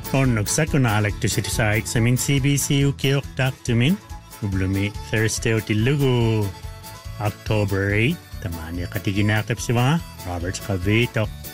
Konnog sa kuna electricity site sa min CBC ukiok taktumin. Ublumi Thursday o tilugo October 8. Tamani katiginakip si mga Robert Cavito.